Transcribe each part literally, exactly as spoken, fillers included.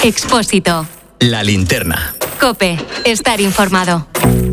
Expósito. La linterna. COPE. Estar informado.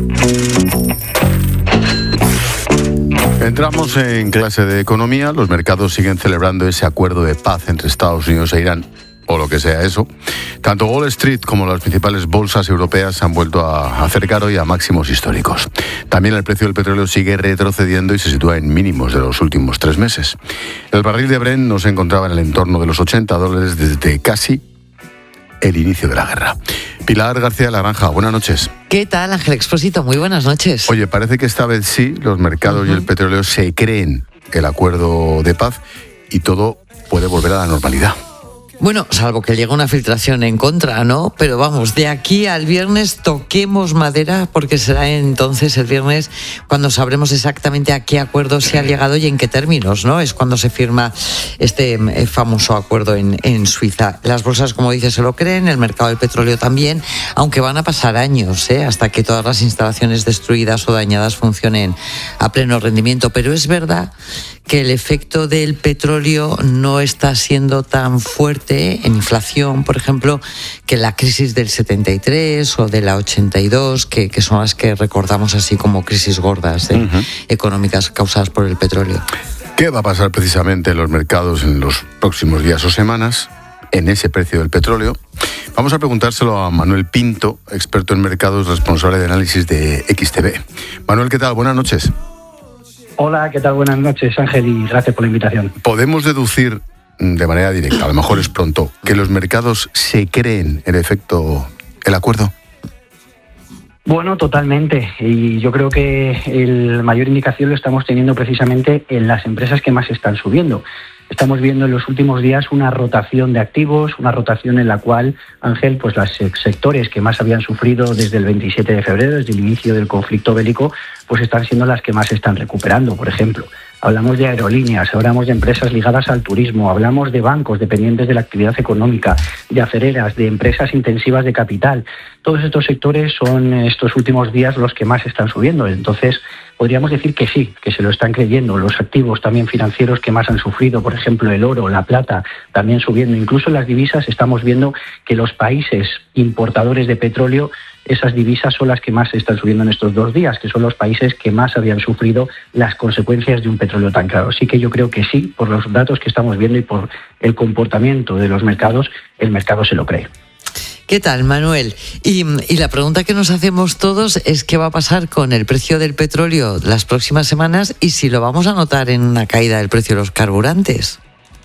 Entramos en clase de economía. Los mercados siguen celebrando ese acuerdo de paz entre Estados Unidos e Irán, o lo que sea eso. Tanto Wall Street como las principales bolsas europeas se han vuelto a acercar hoy a máximos históricos. También el precio del petróleo sigue retrocediendo y se sitúa en mínimos de los últimos tres meses. El barril de Brent no se encontraba en el entorno de los ochenta dólares desde casi el inicio de la guerra. Pilar García Laranja, buenas noches. ¿Qué tal, Ángel Expósito? Muy buenas noches. Oye, parece que esta vez sí, los mercados uh-huh. y el petróleo se creen el acuerdo de paz y todo puede volver a la normalidad. Bueno, salvo que llegue una filtración en contra, ¿no? Pero vamos, de aquí al viernes toquemos madera, porque será entonces el viernes cuando sabremos exactamente a qué acuerdo se ha llegado y en qué términos, ¿no? Es cuando se firma este famoso acuerdo en, en Suiza. Las bolsas, como dices, se lo creen, el mercado del petróleo también, aunque van a pasar años, ¿eh? Hasta que todas las instalaciones destruidas o dañadas funcionen a pleno rendimiento. Pero es verdad que el efecto del petróleo no está siendo tan fuerte en inflación, por ejemplo, que la crisis del setenta y tres o de la ochenta y dos, que, que son las que recordamos así como crisis gordas, ¿eh? uh-huh. económicas causadas por el petróleo. ¿Qué va a pasar precisamente en los mercados en los próximos días o semanas en ese precio del petróleo? Vamos a preguntárselo a Manuel Pinto, experto en mercados, responsable de análisis de X T V. Manuel, ¿qué tal? Buenas noches. Hola, ¿qué tal? Buenas noches, Ángel, y gracias por la invitación. ¿Podemos deducir de manera directa, a lo mejor es pronto, que los mercados se creen en efecto el acuerdo? Bueno, totalmente. Y yo creo que el mayor indicación lo estamos teniendo precisamente en las empresas que más están subiendo. Estamos viendo en los últimos días una rotación de activos, una rotación en la cual, Ángel, pues los sectores que más habían sufrido desde el veintisiete de febrero, desde el inicio del conflicto bélico, pues están siendo las que más se están recuperando. Por ejemplo, hablamos de aerolíneas, hablamos de empresas ligadas al turismo, hablamos de bancos dependientes de la actividad económica, de acereras, de empresas intensivas de capital. Todos estos sectores son estos últimos días los que más están subiendo. Entonces, podríamos decir que sí, que se lo están creyendo. Los activos también financieros que más han sufrido, por ejemplo, el oro, la plata, también subiendo. Incluso en las divisas estamos viendo que los países importadores de petróleo, esas divisas son las que más se están subiendo en estos dos días, que son los países que más habían sufrido las consecuencias de un petróleo tan caro. Así que yo creo que sí, por los datos que estamos viendo y por el comportamiento de los mercados, el mercado se lo cree. ¿Qué tal, Manuel? Y, y la pregunta que nos hacemos todos es qué va a pasar con el precio del petróleo las próximas semanas y si lo vamos a notar en una caída del precio de los carburantes.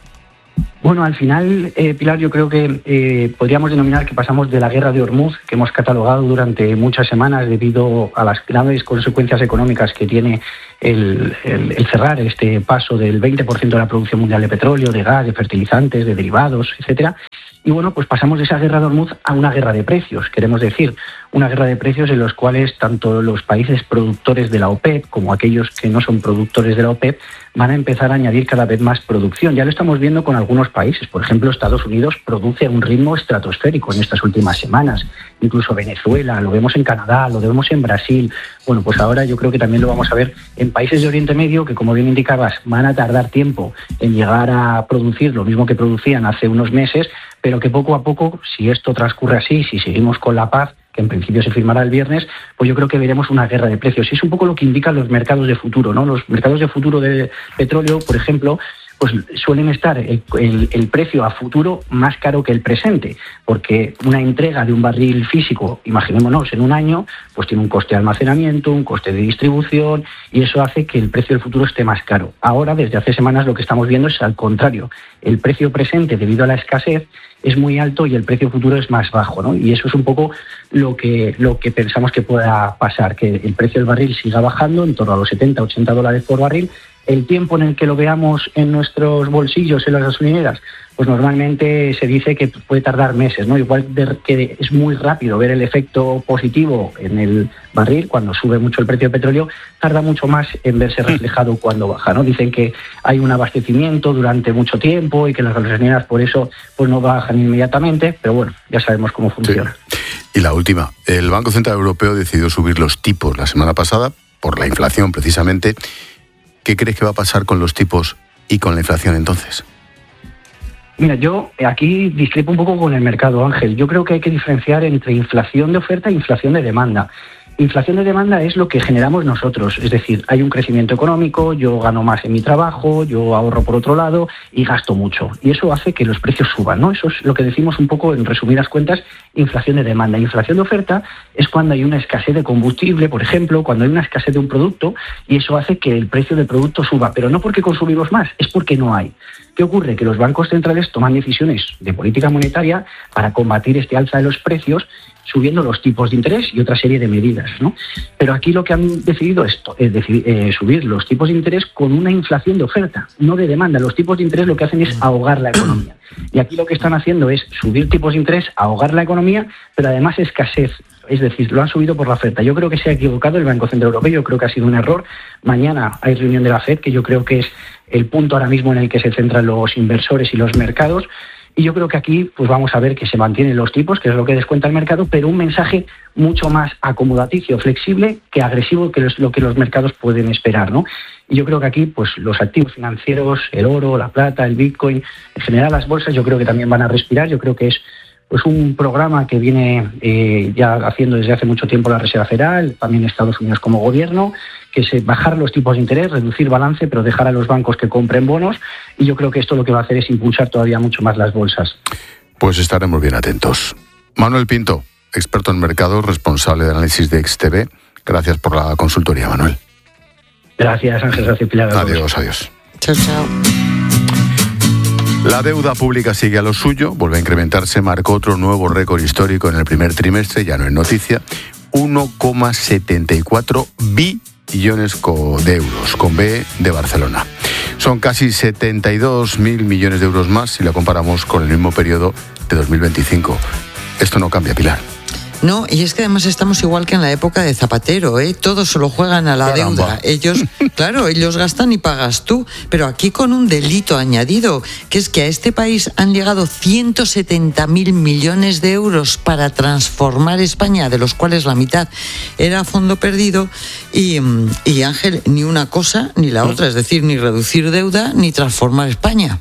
Bueno, al final, eh, Pilar, yo creo que eh, podríamos denominar que pasamos de la guerra de Hormuz, que hemos catalogado durante muchas semanas debido a las graves consecuencias económicas que tiene el, el, el cerrar este paso del veinte por ciento de la producción mundial de petróleo, de gas, de fertilizantes, de derivados, etcétera. Y bueno, pues pasamos de esa guerra de Hormuz a una guerra de precios, queremos decir, una guerra de precios en los cuales tanto los países productores de la OPEP como aquellos que no son productores de la OPEP van a empezar a añadir cada vez más producción. Ya lo estamos viendo con algunos países. Por ejemplo, Estados Unidos produce a un ritmo estratosférico en estas últimas semanas. Incluso Venezuela, lo vemos en Canadá, lo vemos en Brasil. Bueno, pues ahora yo creo que también lo vamos a ver en países de Oriente Medio que, como bien indicabas, van a tardar tiempo en llegar a producir lo mismo que producían hace unos meses, pero que poco a poco, si esto transcurre así, si seguimos con la paz, que en principio se firmará el viernes, pues yo creo que veremos una guerra de precios. Y es un poco lo que indican los mercados de futuro, ¿no? Los mercados de futuro de petróleo, por ejemplo, pues suelen estar el, el, el precio a futuro más caro que el presente, porque una entrega de un barril físico, imaginémonos, en un año, pues tiene un coste de almacenamiento, un coste de distribución, y eso hace que el precio del futuro esté más caro. Ahora, desde hace semanas, lo que estamos viendo es al contrario. El precio presente, debido a la escasez, es muy alto y el precio futuro es más bajo, ¿no? Y eso es un poco lo que, lo que pensamos que pueda pasar, que el precio del barril siga bajando en torno a los setenta, ochenta dólares por barril. El tiempo en el que lo veamos en nuestros bolsillos, en las gasolineras, pues normalmente se dice que puede tardar meses, ¿no? Igual que es muy rápido ver el efecto positivo en el barril cuando sube mucho el precio del petróleo, tarda mucho más en verse reflejado cuando baja, ¿no? Dicen que hay un abastecimiento durante mucho tiempo y que las gasolineras por eso pues no bajan inmediatamente, pero bueno, ya sabemos cómo funciona. Sí. Y la última, el Banco Central Europeo decidió subir los tipos la semana pasada por la inflación precisamente. ¿Qué crees que va a pasar con los tipos y con la inflación entonces? Mira, yo aquí discrepo un poco con el mercado, Ángel. Yo creo que hay que diferenciar entre inflación de oferta e inflación de demanda. Inflación de demanda es lo que generamos nosotros, es decir, hay un crecimiento económico, yo gano más en mi trabajo, yo ahorro por otro lado y gasto mucho. Y eso hace que los precios suban, ¿no? Eso es lo que decimos un poco, en resumidas cuentas, inflación de demanda. Inflación de oferta es cuando hay una escasez de combustible, por ejemplo, cuando hay una escasez de un producto y eso hace que el precio del producto suba, pero no porque consumimos más, es porque no hay. ¿Qué ocurre? Que los bancos centrales toman decisiones de política monetaria para combatir este alza de los precios, subiendo los tipos de interés y otra serie de medidas, ¿no? Pero aquí lo que han decidido es, es decir, eh, subir los tipos de interés con una inflación de oferta, no de demanda. Los tipos de interés lo que hacen es ahogar la economía. Y aquí lo que están haciendo es subir tipos de interés, ahogar la economía, pero además escasez. Es decir, lo han subido por la oferta. Yo creo que se ha equivocado el Banco Central Europeo, yo creo que ha sido un error. Mañana hay reunión de la F E D, que yo creo que es el punto ahora mismo en el que se centran los inversores y los mercados. Y yo creo que aquí pues vamos a ver que se mantienen los tipos, que es lo que descuenta el mercado, pero un mensaje mucho más acomodaticio, flexible, que agresivo, que es lo que los mercados pueden esperar, ¿no? Y yo creo que aquí pues los activos financieros, el oro, la plata, el Bitcoin, en general las bolsas, yo creo que también van a respirar. Yo creo que es pues un programa que viene eh, ya haciendo desde hace mucho tiempo la Reserva Federal, también Estados Unidos como gobierno, que es bajar los tipos de interés, reducir balance, pero dejar a los bancos que compren bonos, y yo creo que esto lo que va a hacer es impulsar todavía mucho más las bolsas. Pues estaremos bien atentos. Manuel Pinto, experto en mercados, responsable de análisis de X T V. Gracias por la consultoría, Manuel. Gracias, Ángel. Gracias, Pilar. Adiós, adiós. Chao, chao. La deuda pública sigue a lo suyo, vuelve a incrementarse, marcó otro nuevo récord histórico en el primer trimestre, ya no es noticia, uno coma setenta y cuatro billones de euros, con B de Barcelona. Son casi setenta y dos mil millones de euros más si la comparamos con el mismo periodo de dos mil veinticinco. Esto no cambia, Pilar. No, y es que además estamos igual que en la época de Zapatero, ¿eh? Todos se lo juegan a la Caramba. deuda. Ellos, claro, ellos gastan y pagas tú, pero aquí con un delito añadido, que es que a este país han llegado ciento setenta mil millones de euros para transformar España, de los cuales la mitad era a fondo perdido, y, y Ángel, ni una cosa ni la otra, es decir, ni reducir deuda ni transformar España.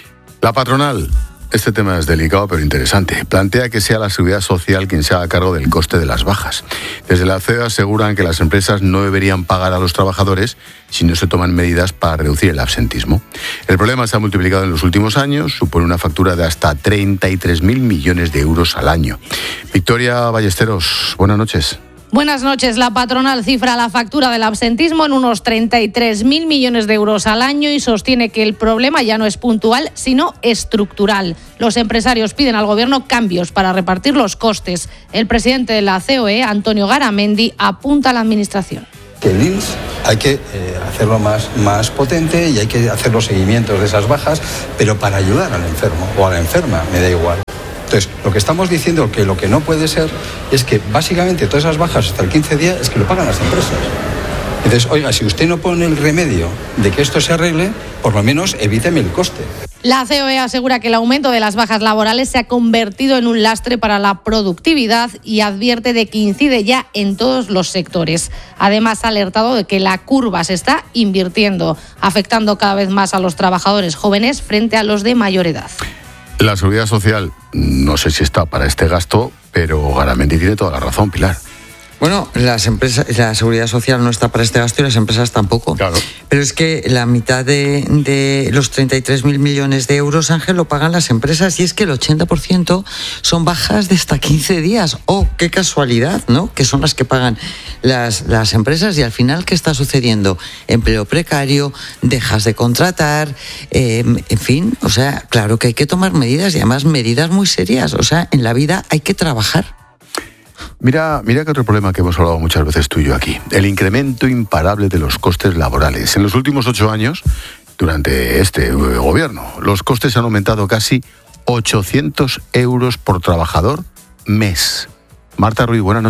La patronal. Este tema es delicado pero interesante. Plantea que sea la Seguridad Social quien se haga cargo del coste de las bajas. Desde la C E O aseguran que las empresas no deberían pagar a los trabajadores si no se toman medidas para reducir el absentismo. El problema se ha multiplicado en los últimos años, supone una factura de hasta treinta y tres mil millones de euros al año. Victoria Ballesteros, buenas noches. Buenas noches. La patronal cifra la factura del absentismo en unos treinta y tres mil millones de euros al año y sostiene que el problema ya no es puntual, sino estructural. Los empresarios piden al Gobierno cambios para repartir los costes. El presidente de la C O E, Antonio Garamendi, apunta a la Administración. Que el I N S hay que eh, hacerlo más, más potente y hay que hacer los seguimientos de esas bajas, pero para ayudar al enfermo o a la enferma, me da igual. Entonces, lo que estamos diciendo que lo que no puede ser es que básicamente todas esas bajas hasta el quince días es que lo pagan las empresas. Entonces, oiga, si usted no pone el remedio de que esto se arregle, por lo menos evíteme el coste. La C O E asegura que el aumento de las bajas laborales se ha convertido en un lastre para la productividad y advierte de que incide ya en todos los sectores. Además, ha alertado de que la curva se está invirtiendo, afectando cada vez más a los trabajadores jóvenes frente a los de mayor edad. La Seguridad Social, no sé si está para este gasto, pero Garamendi tiene toda la razón, Pilar. Bueno, las empresas, la seguridad social no está para este gasto y las empresas tampoco. Claro. Pero es que la mitad de, de los treinta y tres mil millones de euros, Ángel, lo pagan las empresas y es que el ochenta por ciento son bajas de hasta quince días. ¡Oh, qué casualidad!, ¿no? Que son las que pagan las, las empresas y al final, ¿qué está sucediendo? Empleo precario, dejas de contratar, eh, en fin, o sea, claro que hay que tomar medidas y además medidas muy serias. O sea, en la vida hay que trabajar. Mira, mira que otro problema que hemos hablado muchas veces tú y yo aquí, el incremento imparable de los costes laborales. En los últimos ocho años, durante este gobierno, los costes han aumentado casi ochocientos euros por trabajador mes. Marta Ruiz, buenas noches.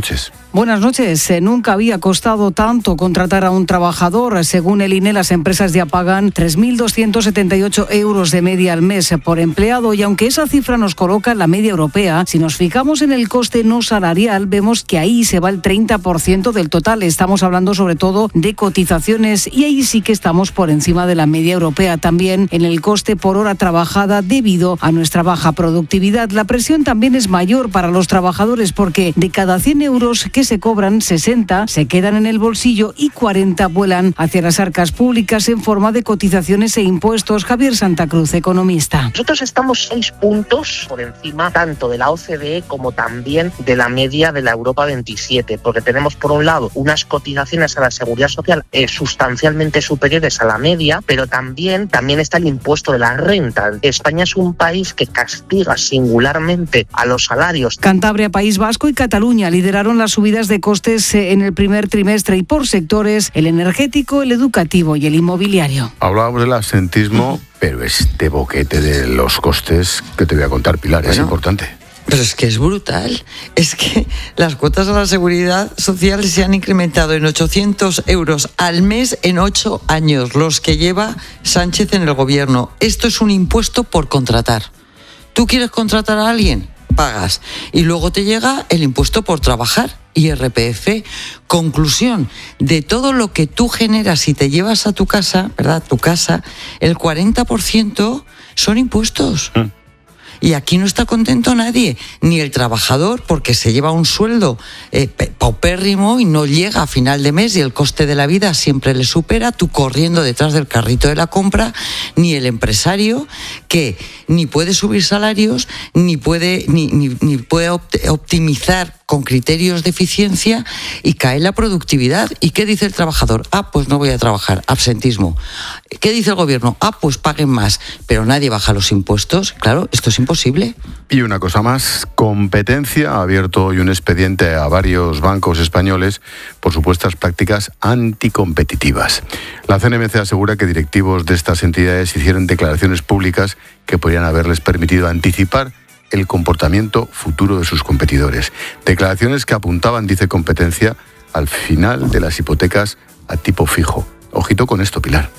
Buenas noches. Nunca había costado tanto contratar a un trabajador. Según el I N E, las empresas ya pagan tres mil doscientos setenta y ocho euros de media al mes por empleado, y aunque esa cifra nos coloca en la media europea, si nos fijamos en el coste no salarial, vemos que ahí se va el treinta por ciento del total. Estamos hablando sobre todo de cotizaciones, y ahí sí que estamos por encima de la media europea. También en el coste por hora trabajada, debido a nuestra baja productividad. La presión también es mayor para los trabajadores, porque de cada cien euros que se cobran, sesenta se quedan en el bolsillo y cuarenta vuelan hacia las arcas públicas en forma de cotizaciones e impuestos. Javier Santa Cruz, economista. Nosotros estamos seis puntos por encima tanto de la O C D E como también de la media de la Europa veintisiete, porque tenemos por un lado unas cotizaciones a la seguridad social eh, sustancialmente superiores a la media, pero también, también está el impuesto de la renta. España es un país que castiga singularmente a los salarios. Cantabria, País Vasco y Cataluña lideraron las subidas de costes en el primer trimestre, y por sectores: el energético, el educativo y el inmobiliario. Hablábamos del absentismo, pero este boquete de los costes que te voy a contar, Pilar, bueno, es importante. Pero es que es brutal. Es que las cuotas a la seguridad social se han incrementado en ochocientos euros al mes en ocho años, los que lleva Sánchez en el gobierno. Esto es un impuesto por contratar. ¿Tú quieres contratar a alguien? Pagas. Y luego te llega el impuesto por trabajar, I R P F. Conclusión, de todo lo que tú generas y te llevas a tu casa, ¿verdad? Tu casa, el cuarenta por ciento son impuestos. ¿Mm? Y aquí no está contento nadie, ni el trabajador, porque se lleva un sueldo eh, paupérrimo y no llega a final de mes, y el coste de la vida siempre le supera, tú corriendo detrás del carrito de la compra, ni el empresario, que ni puede subir salarios, ni puede, ni, ni, ni puede optimizar con criterios de eficiencia, y cae la productividad. ¿Y qué dice el trabajador? Ah, pues no voy a trabajar, absentismo. ¿Qué dice el gobierno? Ah, pues paguen más, pero nadie baja los impuestos. Claro, esto es imposible. Y una cosa más, Competencia ha abierto hoy un expediente a varios bancos españoles por supuestas prácticas anticompetitivas. La C N M C asegura que directivos de estas entidades hicieron declaraciones públicas que podrían haberles permitido anticipar el comportamiento futuro de sus competidores. Declaraciones que apuntaban, dice Competencia, al final de las hipotecas a tipo fijo. Ojito con esto, Pilar.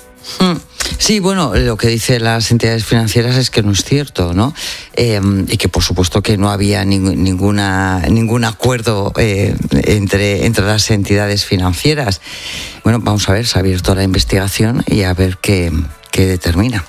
Sí, bueno, lo que dicen las entidades financieras es que no es cierto, ¿no? Eh, y que por supuesto que no había ning- ninguna, ningún acuerdo eh, entre, entre las entidades financieras. Bueno, vamos a ver, se ha abierto la investigación y a ver qué, qué determina.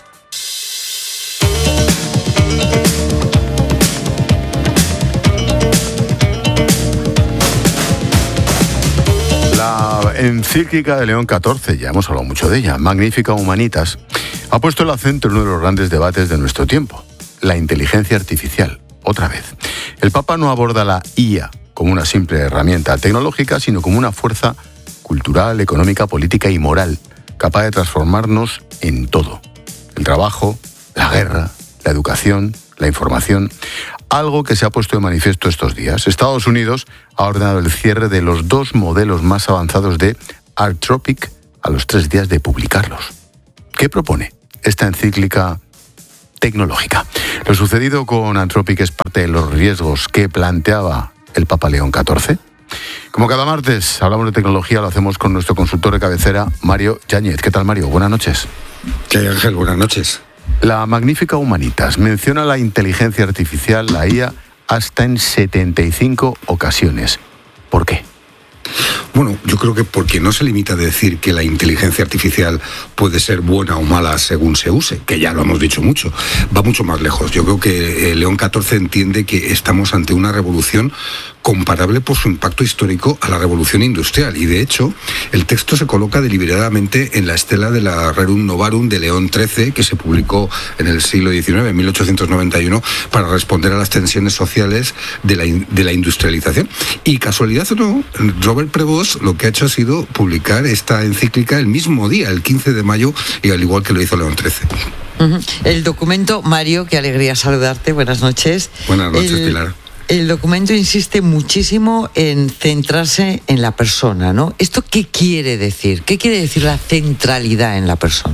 La encíclica de León catorce, ya hemos hablado mucho de ella, Magnificat Humanitas, ha puesto el acento en uno de los grandes debates de nuestro tiempo, la inteligencia artificial, otra vez. El Papa no aborda la I A como una simple herramienta tecnológica, sino como una fuerza cultural, económica, política y moral, capaz de transformarnos en todo. El trabajo, la guerra, la educación, la información. Algo que se ha puesto de manifiesto estos días. Estados Unidos ha ordenado el cierre de los dos modelos más avanzados de Anthropic a los tres días de publicarlos. ¿Qué propone esta encíclica tecnológica? Lo sucedido con Anthropic es parte de los riesgos que planteaba el Papa León catorce. Como cada martes hablamos de tecnología, lo hacemos con nuestro consultor de cabecera, Mario Yáñez. ¿Qué tal, Mario? Buenas noches. ¿Qué hay, Ángel? Buenas noches. La Magnificat Humanitas menciona la inteligencia artificial, la I A, hasta en setenta y cinco ocasiones. ¿Por qué? Bueno, yo creo que porque no se limita a decir que la inteligencia artificial puede ser buena o mala según se use, que ya lo hemos dicho mucho, va mucho más lejos. Yo creo que León catorce entiende que estamos ante una revolución comparable por su impacto histórico a la revolución industrial, y de hecho el texto se coloca deliberadamente en la estela de la Rerum Novarum de León trece, que se publicó en el siglo diecinueve, en mil ochocientos noventa y uno, para responder a las tensiones sociales de la, de la industrialización. Y casualidad o no, Robert Prevost lo que ha hecho ha sido publicar esta encíclica el mismo día, el quince de mayo, y al igual que lo hizo León trece. El documento, Mario, qué alegría saludarte, buenas noches. Buenas noches, el... Pilar. El documento insiste muchísimo en centrarse en la persona, ¿no? ¿Esto qué quiere decir? ¿Qué quiere decir la centralidad en la persona?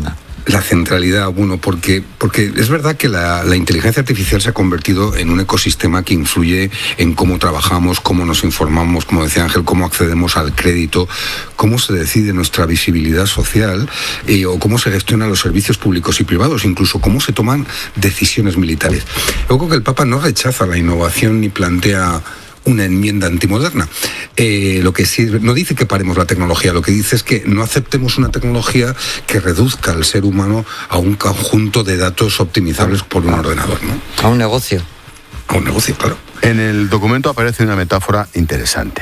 la centralidad, bueno, porque, porque es verdad que la, la inteligencia artificial se ha convertido en un ecosistema que influye en cómo trabajamos, cómo nos informamos, como decía Ángel, cómo accedemos al crédito, cómo se decide nuestra visibilidad social eh, o cómo se gestionan los servicios públicos y privados, incluso cómo se toman decisiones militares. Yo creo que el Papa no rechaza la innovación ni plantea una enmienda antimoderna. Eh, lo que sí, no dice que paremos la tecnología, lo que dice es que no aceptemos una tecnología que reduzca al ser humano a un conjunto de datos optimizables por un ordenador, ¿no? A un negocio. A un negocio, claro. En el documento aparece una metáfora interesante.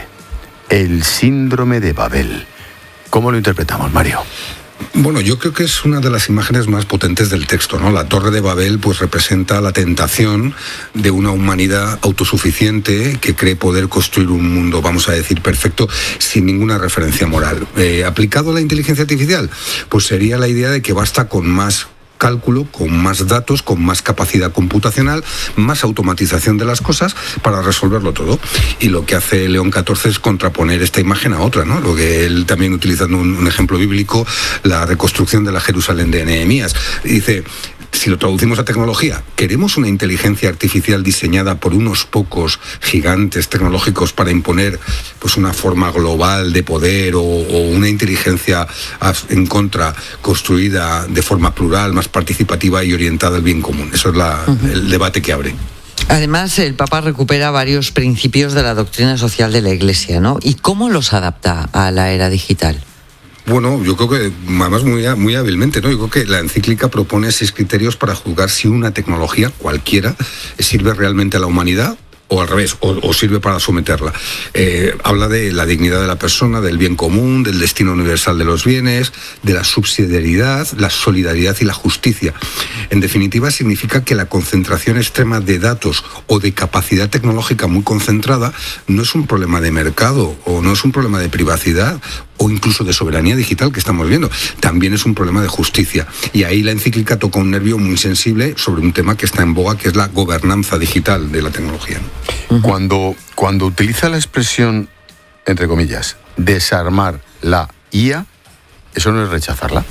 El síndrome de Babel. ¿Cómo lo interpretamos, Mario? Bueno, yo creo que es una de las imágenes más potentes del texto, ¿no? La Torre de Babel pues representa la tentación de una humanidad autosuficiente que cree poder construir un mundo, vamos a decir, perfecto, sin ninguna referencia moral. Eh, aplicado a la inteligencia artificial, pues sería la idea de que basta con más cálculo, con más datos, con más capacidad computacional, más automatización de las cosas para resolverlo todo. Y lo que hace León catorce es contraponer esta imagen a otra, ¿no? Lo que él también, utilizando un, un ejemplo bíblico, la reconstrucción de la Jerusalén de Nehemías. Dice, si lo traducimos a tecnología, ¿queremos una inteligencia artificial diseñada por unos pocos gigantes tecnológicos para imponer pues una forma global de poder o, o una inteligencia en contra construida de forma plural, más participativa y orientada al bien común? Eso es la, uh-huh. el debate que abre. Además, el Papa recupera varios principios de la doctrina social de la Iglesia, ¿no? ¿Y cómo los adapta a la era digital? Bueno, yo creo que, además, muy, muy hábilmente, ¿no? Yo creo que la encíclica propone seis criterios para juzgar si una tecnología, cualquiera, sirve realmente a la humanidad o al revés, o, o sirve para someterla. Eh, habla de la dignidad de la persona, del bien común, del destino universal de los bienes, de la subsidiariedad, la solidaridad y la justicia. En definitiva, significa que la concentración extrema de datos o de capacidad tecnológica muy concentrada no es un problema de mercado o no es un problema de privacidad o incluso de soberanía digital que estamos viendo. También es un problema de justicia. Y ahí la encíclica toca un nervio muy sensible sobre un tema que está en boga, que es la gobernanza digital de la tecnología. Uh-huh. Cuando, cuando utiliza la expresión, entre comillas, desarmar la I A, ¿eso no es rechazarla?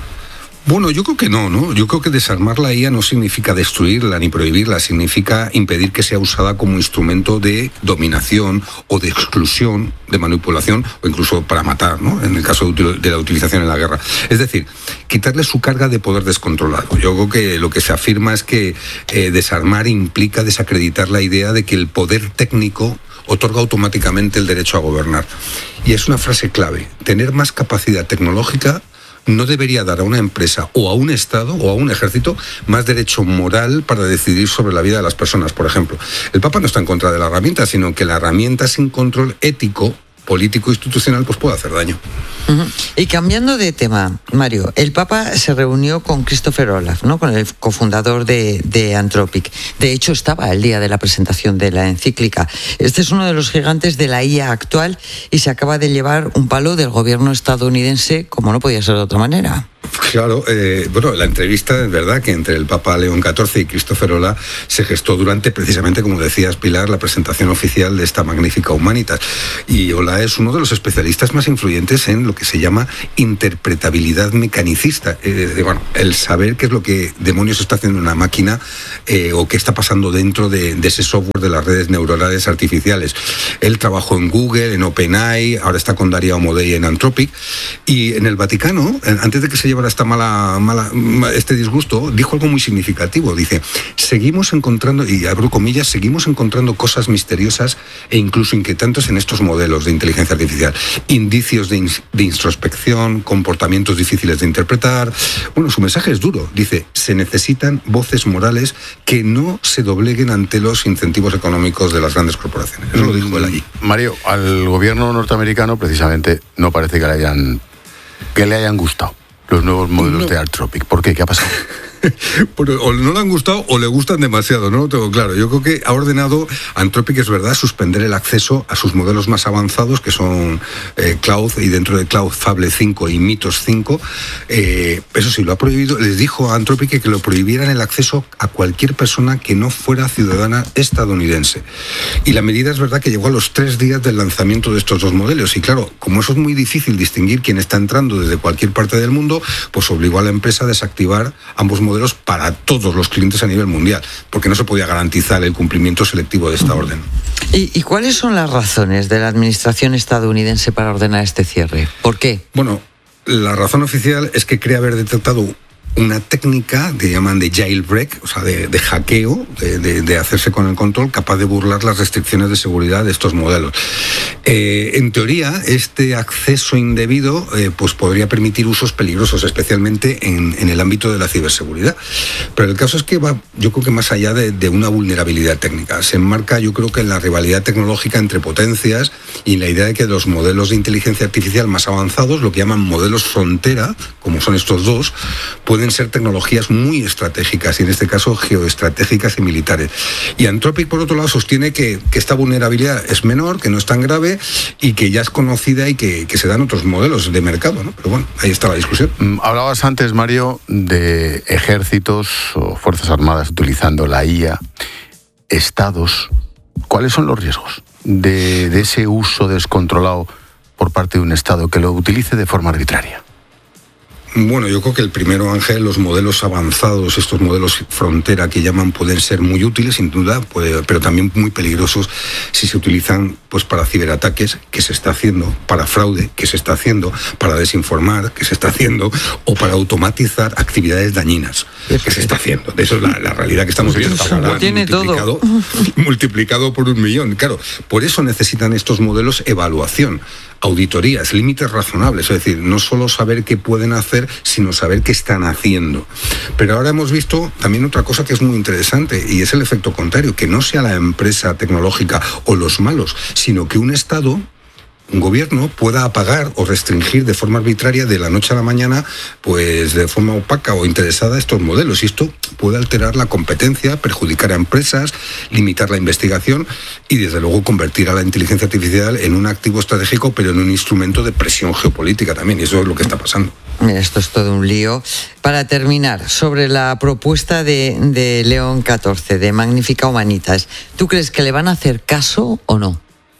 Bueno, yo creo que no, ¿no? Yo creo que desarmar la I A no significa destruirla ni prohibirla, significa impedir que sea usada como instrumento de dominación o de exclusión, de manipulación o incluso para matar, ¿no? En el caso de la utilización en la guerra. Es decir, quitarle su carga de poder descontrolado. Yo creo que lo que se afirma es que eh, desarmar implica desacreditar la idea de que el poder técnico otorga automáticamente el derecho a gobernar. Y es una frase clave. Tener más capacidad tecnológica no debería dar a una empresa o a un Estado o a un ejército más derecho moral para decidir sobre la vida de las personas, por ejemplo. El Papa no está en contra de la herramienta, sino que la herramienta sin control ético, político e institucional pues puede hacer daño. Uh-huh. Y cambiando de tema, Mario, el Papa se reunió con Christopher Olaf, ¿no? Con el cofundador de, de Anthropic. De hecho, estaba el día de la presentación de la encíclica. Este es uno de los gigantes de la I A actual y se acaba de llevar un palo del gobierno estadounidense, como no podía ser de otra manera. Claro, eh, bueno, la entrevista es verdad que entre el Papa León catorce y Christopher Olaf se gestó durante, precisamente, como decías, Pilar, la presentación oficial de esta magnífica Humanitas. Y Olaf es uno de los especialistas más influyentes en lo que se llama interpretabilidad mecanicista. Eh, bueno, el saber qué es lo que demonios está haciendo una máquina eh, o qué está pasando dentro de, de ese software de las redes neuronales artificiales. Él trabajó en Google, en OpenAI, ahora está con Daria Omodei en Anthropic. Y en el Vaticano, antes de que se llevara esta mala, mala, este disgusto, dijo algo muy significativo. Dice, seguimos encontrando, y abro comillas, seguimos encontrando cosas misteriosas e incluso inquietantes en estos modelos de inteligencia artificial. Indicios de, in, de introspección, comportamientos difíciles de interpretar. Bueno, su mensaje es duro. Dice, se necesitan voces morales que no se dobleguen ante los incentivos económicos de las grandes corporaciones. Eso lo dijo él allí. Mario, al gobierno norteamericano precisamente no parece que le hayan, que le hayan gustado los nuevos modelos no. de Anthropic. ¿Por qué? ¿Qué ha pasado? Pero, o no le han gustado o le gustan demasiado, no lo tengo claro. Yo creo que ha ordenado Anthropic, es verdad, suspender el acceso a sus modelos más avanzados, que son eh, Cloud, y dentro de Cloud Fable cinco y Mythos cinco. Eh, eso sí, lo ha prohibido. Les dijo a Anthropic que lo prohibieran el acceso a cualquier persona que no fuera ciudadana estadounidense. Y la medida es verdad que llegó a los tres días del lanzamiento de estos dos modelos. Y claro, como eso es muy difícil distinguir quién está entrando desde cualquier parte del mundo, pues obligó a la empresa a desactivar ambos modelos para todos los clientes a nivel mundial, porque no se podía garantizar el cumplimiento selectivo de esta orden. ¿Y, y cuáles son las razones de la administración estadounidense para ordenar este cierre? ¿Por qué? Bueno, la razón oficial es que cree haber detectado una técnica que llaman de jailbreak, o sea, de, de hackeo, de, de, de hacerse con el control, capaz de burlar las restricciones de seguridad de estos modelos. Eh, en teoría, este acceso indebido eh, pues podría permitir usos peligrosos, especialmente en, en el ámbito de la ciberseguridad. Pero el caso es que va, yo creo que más allá de, de una vulnerabilidad técnica, se enmarca, yo creo que en la rivalidad tecnológica entre potencias y la idea de que los modelos de inteligencia artificial más avanzados, lo que llaman modelos frontera, como son estos dos, pueden ser tecnologías muy estratégicas, y en este caso geoestratégicas y militares. Y Anthropic, por otro lado, sostiene que, que esta vulnerabilidad es menor, que no es tan grave y que ya es conocida y que, que se dan otros modelos de mercado, ¿no? Pero bueno, ahí está la discusión. Hablabas antes, Mario, de ejércitos o fuerzas armadas utilizando la I A, estados. ¿Cuáles son los riesgos de, de ese uso descontrolado por parte de un estado que lo utilice de forma arbitraria? Bueno, yo creo que el primero, Ángel, los modelos avanzados, estos modelos frontera que llaman, pueden ser muy útiles, sin duda, pues, pero también muy peligrosos si se utilizan pues para ciberataques, que se está haciendo, para fraude, que se está haciendo, para desinformar, que se está haciendo, o para automatizar actividades dañinas, que se está haciendo. Eso es la, la realidad que estamos viendo. Lo tiene multiplicado, todo. multiplicado por un millón. Claro, por eso necesitan estos modelos evaluación, auditorías, límites razonables, es decir, no solo saber qué pueden hacer, sino saber qué están haciendo. Pero ahora hemos visto también otra cosa que es muy interesante, y es el efecto contrario, que no sea la empresa tecnológica o los malos, sino que un Estado, un gobierno, pueda apagar o restringir de forma arbitraria de la noche a la mañana, pues de forma opaca o interesada, estos modelos. Y esto puede alterar la competencia, perjudicar a empresas, limitar la investigación y, desde luego, convertir a la inteligencia artificial en un activo estratégico, pero en un instrumento de presión geopolítica también. Y eso es lo que está pasando. Esto es todo un lío. Para terminar, sobre la propuesta de, de León catorce, de Magnífica Humanitas, ¿tú crees que le van a hacer caso o no?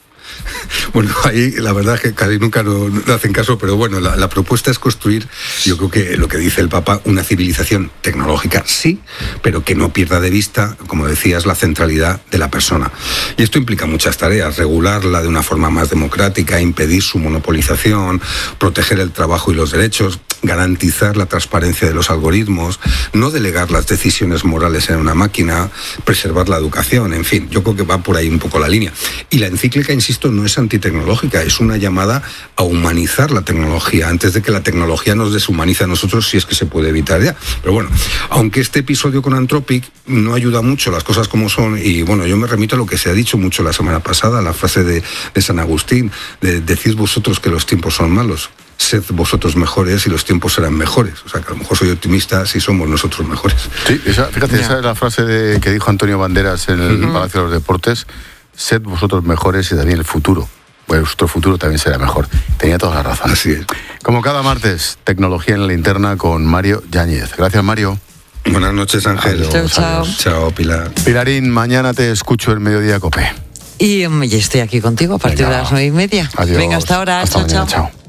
Bueno, ahí la verdad es que casi nunca no, no hacen caso, pero bueno, la, la propuesta es construir, yo creo que lo que dice el Papa, una civilización tecnológica, sí, pero que no pierda de vista, como decías, la centralidad de la persona. Y esto implica muchas tareas: regularla de una forma más democrática, impedir su monopolización, proteger el trabajo y los derechos, garantizar la transparencia de los algoritmos, no delegar las decisiones morales en una máquina, preservar la educación, en fin, yo creo que va por ahí un poco la línea. Y la encíclica, insisto, no es antitecnológica, es una llamada a humanizar la tecnología, antes de que la tecnología nos deshumanice a nosotros, si es que se puede evitar ya. Pero bueno, aunque este episodio con Anthropic no ayuda mucho, las cosas como son, y bueno, yo me remito a lo que se ha dicho mucho la semana pasada, la frase de, de San Agustín, de, decid vosotros que los tiempos son malos, sed vosotros mejores y los tiempos serán mejores. O sea, que a lo mejor soy optimista si somos nosotros mejores. Sí, esa, fíjate, esa es la frase de, que dijo Antonio Banderas en el uh-huh. Palacio de los Deportes: sed vosotros mejores y también el futuro. Vuestro futuro también será mejor. Tenía toda la razón. Así es. Como cada martes, Tecnología en la Linterna con Mario Yáñez. Gracias, Mario. Buenas noches, Ángel. Chao, chao. Chao, Pilar. Pilarín, mañana te escucho en Mediodía Cope. Y, y estoy aquí contigo a partir Venga. de las nueve y media. Adiós. Venga, hasta ahora. Hasta chao, mañana, chao. chao.